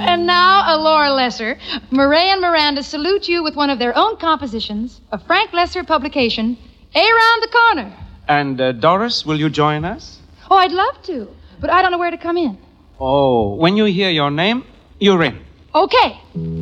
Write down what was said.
And now, Laura Lesser, Murray and Miranda salute you with one of their own compositions, a Frank Lesser publication, Around the Corner. And Doris, will you join us? Oh, I'd love to, but I don't know where to come in. Oh, when you hear your name, you're in. Okay.